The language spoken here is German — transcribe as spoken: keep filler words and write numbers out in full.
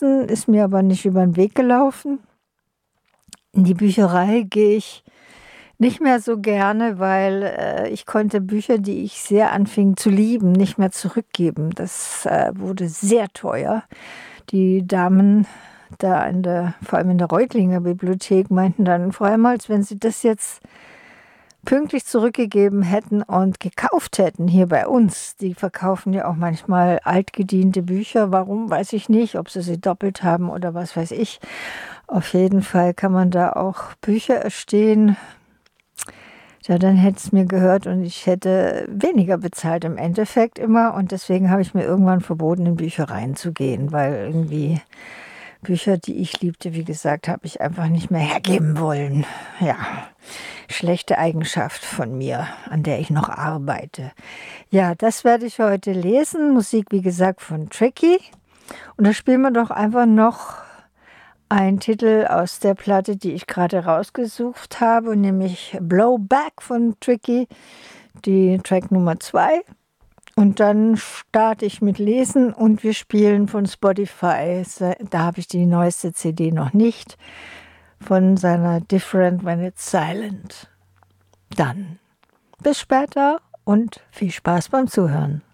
Ansonsten ist mir aber nicht über den Weg gelaufen. In die Bücherei gehe ich nicht mehr so gerne, weil äh, ich konnte Bücher, die ich sehr anfing zu lieben, nicht mehr zurückgeben. Das äh, wurde sehr teuer. Die Damen da in der, vor allem in der Reutlinger Bibliothek, meinten dann vor allem, als wenn sie das jetzt pünktlich zurückgegeben hätten und gekauft hätten hier bei uns. Die verkaufen ja auch manchmal altgediente Bücher. Warum, weiß ich nicht, ob sie sie doppelt haben oder was weiß ich. Auf jeden Fall kann man da auch Bücher erstehen. Ja, dann hätte es mir gehört und ich hätte weniger bezahlt im Endeffekt immer. Und deswegen habe ich mir irgendwann verboten, in Büchereien zu gehen, weil irgendwie Bücher, die ich liebte, wie gesagt, habe ich einfach nicht mehr hergeben wollen. Ja, schlechte Eigenschaft von mir, an der ich noch arbeite. Ja, das werde ich heute lesen. Musik, wie gesagt, von Tricky. Und da spielen wir doch einfach noch ein Titel aus der Platte, die ich gerade rausgesucht habe, nämlich Blowback von Tricky, die Track Nummer zwei. Und dann starte ich mit Lesen und wir spielen von Spotify. Da habe ich die neueste C D noch nicht, von seiner Different When It's Silent. Dann bis später und viel Spaß beim Zuhören.